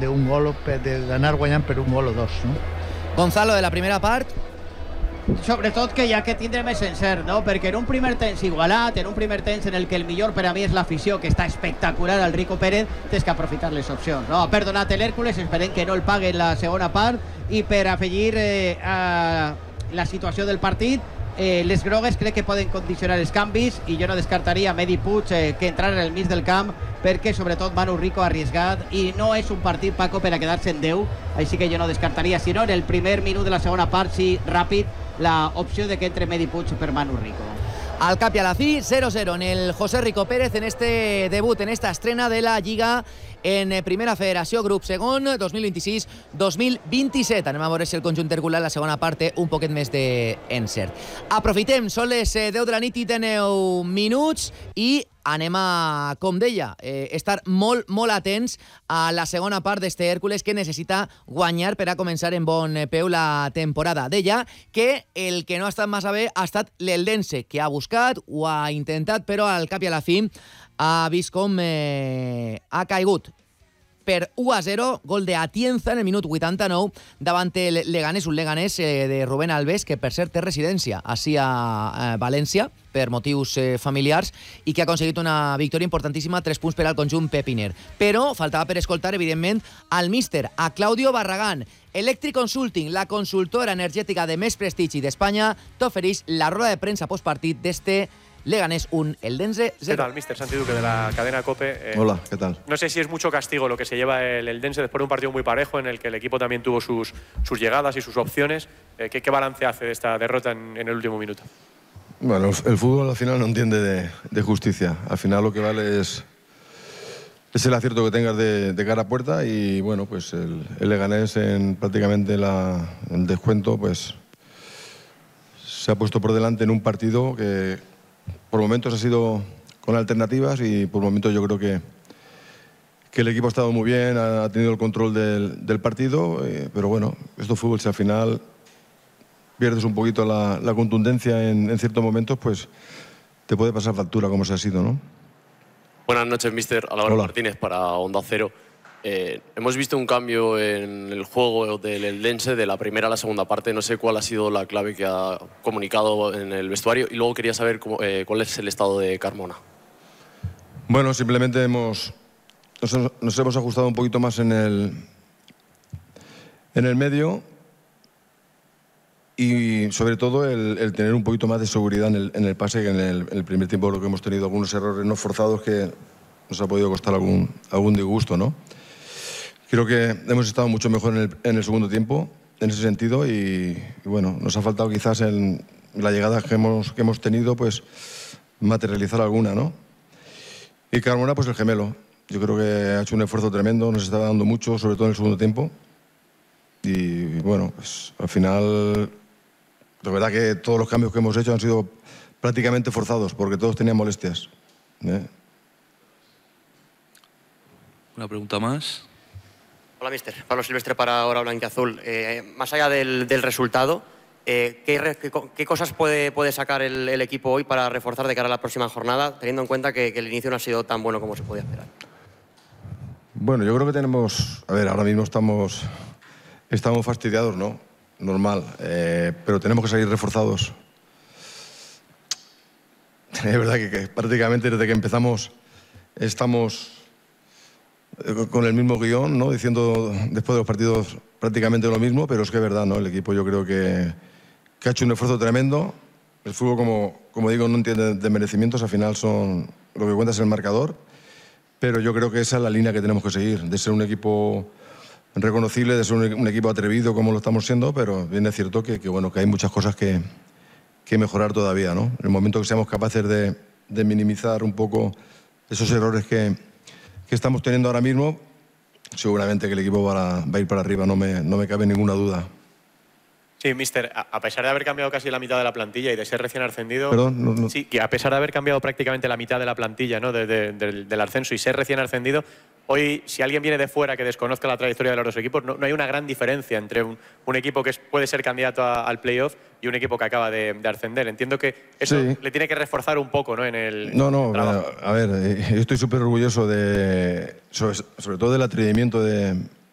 d'un gol, d'anar guanyant per un gol o dos, no? Gonzalo, de la primera part. Sobretot que ja que tindre més encert, no? Perquè en un primer temps igualat, en un primer temps en el que el millor per a mi és l'afició, que està espectacular al Rico Pérez, tens que aprofitar les opcions, no? Ha perdonat l'Hèrcules, esperem que no el pagui en la segona part, i per afegir a la situació del partit, les grogues crec que poden condicionar els canvis, i jo no descartaria Medi Puig que entrar en el mig del camp, perquè sobretot Manu Rico ha arriesgat i no és un partit, Paco, per a quedar-se en 10, així que jo no descartaria, sinó en el primer minut de la segona part, sí, ràpid, la opció de que entre Medi Puig per Manu Rico. Al cap i a la fi, 0-0 en el José Rico Pérez en este debut, en esta estrena de la Lliga en Primera Federació, grup segon, 2026-2027. Anem a veure si el conjunt herculà en la segona part té un poquet més d'encert. Aprofitem, són les 10 de la nit i 9 minuts i anem a, com deia, estar molt, molt atents a la segona part d'este Hèrcules que necessita guanyar per a començar en bon peu la temporada. Deia que el que no ha estat massa bé ha estat l'Eldense, que ha buscat, ho ha intentat, però al cap i a la fi ha vist com ha caigut per 1-0, gol de Atienza en el minut 89 davant el Leganés, un Leganés de Rubén Alves, que per cert té residència així a València per motius familiars i que ha aconseguit una victòria importantíssima, 3 punts per al conjunt pepiner. Però faltava per escoltar, evidentment, al míster, a Claudio Barragán. Electric Consulting, la consultora energètica de més prestigi d'Espanya, t'ofereix la roda de premsa postpartit d'este Leganés 1, Eldense 0. ¿Qué tal, mister? Santi Duque, de la cadena COPE. Hola, ¿qué tal? No sé si es mucho castigo lo que se lleva el Eldense después de un partido muy parejo en el que el equipo también tuvo sus llegadas y sus opciones. ¿Qué balance hace de esta derrota en el último minuto? Bueno, el fútbol al final no entiende de justicia. Al final lo que vale es el acierto que tengas de cara a puerta y bueno, pues el Leganés en prácticamente el descuento pues se ha puesto por delante en un partido que por momentos ha sido con alternativas y por momentos yo creo que el equipo ha estado muy bien, ha tenido el control del partido, pero bueno, esto es fútbol, si al final pierdes un poquito la contundencia en ciertos momentos, pues te puede pasar factura como se ha sido, ¿no? Buenas noches, mister. Álvaro Martínez para Onda Cero. Hemos visto un cambio en el juego del Eldense de la primera a la segunda parte. No sé cuál ha sido la clave que ha comunicado en el vestuario. Y luego quería saber cuál es el estado de Carmona. Bueno, simplemente nos hemos ajustado un poquito más en el medio y sobre todo el tener un poquito más de seguridad en el pase, que en el primer tiempo lo que hemos tenido algunos errores no forzados que nos ha podido costar algún disgusto, ¿no? Creo que hemos estado mucho mejor en el segundo tiempo, en ese sentido, y bueno, nos ha faltado quizás en la llegada que hemos tenido, pues materializar alguna, ¿no? Y Carmona, pues el gemelo. Yo creo que ha hecho un esfuerzo tremendo, nos está dando mucho, sobre todo en el segundo tiempo. Y bueno, pues al final, la verdad que todos los cambios que hemos hecho han sido prácticamente forzados, porque todos tenían molestias. Una pregunta más. Hola, mister. Pablo Silvestre para Hora Blanquiazul. Más allá del resultado, ¿qué cosas puede sacar el equipo hoy para reforzar de cara a la próxima jornada, teniendo en cuenta que el inicio no ha sido tan bueno como se podía esperar? Bueno, yo creo que tenemos... A ver, ahora mismo estamos fastidiados, ¿no? Normal. Pero tenemos que salir reforzados. Es verdad que prácticamente desde que empezamos estamos con el mismo guión, ¿no? Diciendo después de los partidos prácticamente lo mismo, pero es que es verdad, ¿no? El equipo yo creo que ha hecho un esfuerzo tremendo. El fútbol, como digo, no entiende de merecimientos, al final lo que cuenta es el marcador, pero yo creo que esa es la línea que tenemos que seguir, de ser un equipo reconocible, de ser un equipo atrevido como lo estamos siendo, pero bien es cierto que hay muchas cosas que mejorar todavía, ¿no? En el momento que seamos capaces de minimizar un poco esos errores que estamos teniendo ahora mismo, seguramente que el equipo va a ir para arriba, no me cabe ninguna duda. Sí, mister, a pesar de haber cambiado casi la mitad de la plantilla y de ser recién ascendido... Perdón, no. Sí, que a pesar de haber cambiado prácticamente la mitad de la plantilla, ¿no? del ascenso y ser recién ascendido, hoy, si alguien viene de fuera que desconozca la trayectoria de los dos equipos, no hay una gran diferencia entre un equipo que puede ser candidato al playoff y un equipo que acaba de ascender. Entiendo que eso sí le tiene que reforzar un poco, ¿no? En el trabajo. A ver, yo estoy súper orgulloso sobre todo del atrevimiento de